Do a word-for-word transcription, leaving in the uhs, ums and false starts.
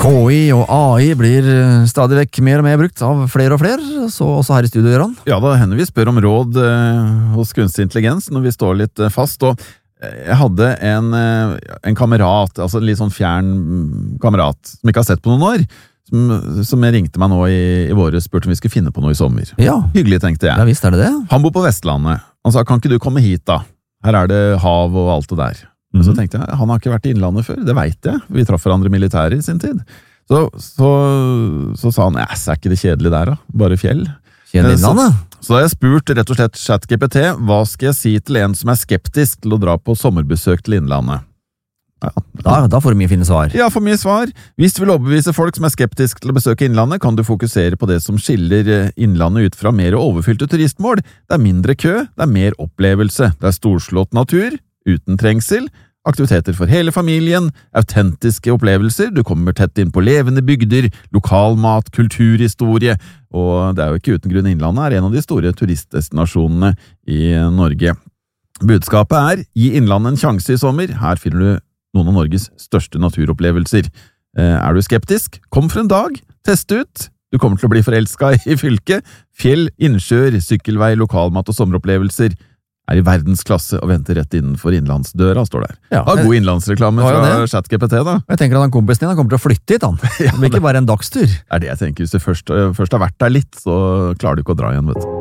K I og A I blir stadig vekk mer og mer brukt av flere og flere, så også her i studio, Gøran. Ja, da hender vi spør om råd eh, hos kunstig intelligens når vi står litt eh, fast, og jeg hadde en, eh, en kamerat, altså en litt sånn fjern kamerat, som ikke har sett på noen år, som, som ringte meg nå i, i våre, spurte om vi skulle finne på noe i sommer. Ja. Hyggelig, tenkte jeg. Ja, visst er det det. Han bor på Vestlandet. Han sa, kan ikke du komme hit da? Her er det hav og alt det der. Men så tenkte jeg, han har ikke vært i Innlandet før, det vet jeg. Vi traff hverandre militære i sin tid. Så, så, så sa han, æs, er ikke det kjedelig der da? Bare fjell. Kjedelig Innlandet? Så, så da har jeg spurt rett og slett ChatGPT, hva skal jeg si til en som er skeptisk til å dra på sommerbesøk til Innlandet? Ja. Da, da får du mye fine svar. Ja, for mye svar. Hvis du vil overbevise folk som er skeptisk til å besøke Innlandet, kan du fokusere på det som skiller Innlandet ut fra mer overfylte turistmål. Det er mindre kø, det er mer opplevelse, det er storslått natur, uten trengsel, aktiviteter for hele familien, autentiske opplevelser, du kommer tett inn på levende bygder, lokalmat, kulturhistorie, og det er jo ikke uten grunn Innlandet er en av de store turistdestinasjonene i Norge. Budskapet er, gi Innlandet en sjanse i sommer, her finner du noen av Norges største naturopplevelser. Er du skeptisk? Kom for en dag, test ut, du kommer til å bli forelsket i fylket, fjell, innsjøer, sykkelvei, lokalmat og sommeropplevelser, er i verdensklasse og venter rett innenfor innlandsdøra, står der. Ja, ha god innlandsreklame fra ChatGPT da. Jeg tenker at han kompisen din han kommer til å flytte hit, han. Det blir ikke bare en dagstur. Det er det jeg tenker, hvis du først, først har vært der litt, så klarer du ikke å dra igjen, vet du.